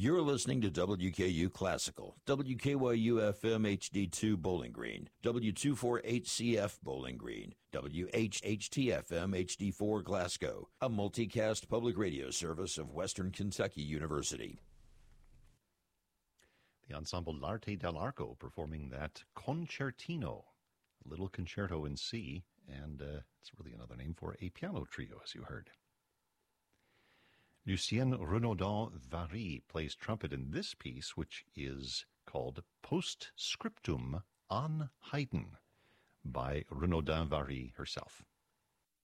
You're listening to WKU Classical, WKYU-FM HD2 Bowling Green, W248CF Bowling Green, WHHT-FM HD4 Glasgow, a multicast public radio service of Western Kentucky University. The ensemble L'Arte dell'Arco performing that concertino, a little concerto in C, and it's really another name for a piano trio, as you heard. Lucien Renaudin-Vary plays trumpet in this piece, which is called Postscriptum an Haydn by Renaudin-Vary herself.